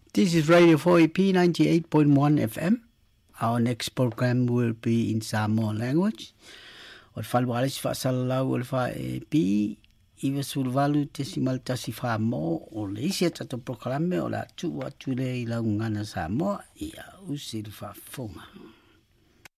This is Radio 4EP 98.1 FM. Our next program will be in Samoan language. O whalwalis whaasalau o le whaepi iwa sulvalu tesimal tasi whaamo o le isi atato proklame o la tu atu le i laungana Samoa ia usi le whaafonga.